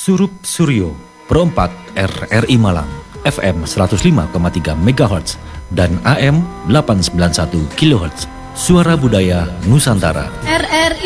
Surup Suryo, Pro 4 RRI Malang, FM 105,3 MHz dan AM 891 kHz. Suara Budaya Nusantara. RRI